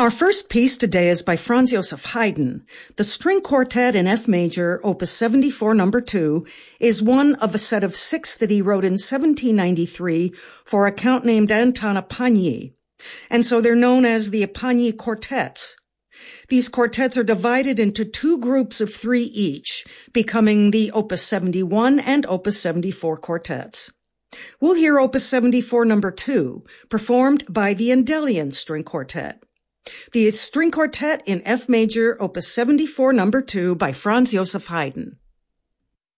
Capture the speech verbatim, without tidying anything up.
Our first piece today is by Franz Joseph Haydn. The String Quartet in F major, opus seventy-four, number two, is one of a set of six that he wrote in seventeen ninety-three for a count named Anton Epagny. And so they're known as the Epagny Quartets. These quartets are divided into two groups of three each, becoming the opus seventy-one and opus seventy-four quartets. We'll hear opus seventy-four, number two, performed by the Endellian String Quartet. The String Quartet in F major, opus seventy-four, number two, by Franz Joseph Haydn.